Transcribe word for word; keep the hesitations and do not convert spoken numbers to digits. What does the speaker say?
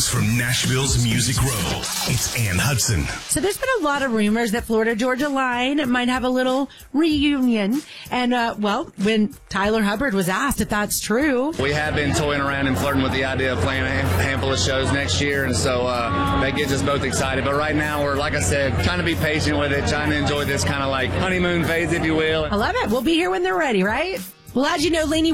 news from Nashville's Music Row. It's Ann Hudson. So there's been a lot of rumors that Florida Georgia Line might have a little reunion. And, uh, well, when Tyler Hubbard was asked if that's true. We have been toying around and flirting with the idea of playing a handful of shows next year, and so uh, that gets us both excited. But right now, we're, like I said, trying to be patient with it, trying to enjoy this kind of like honeymoon phase, if you will. I love it. We'll be here when they're ready, right? Well, as you know, Lainey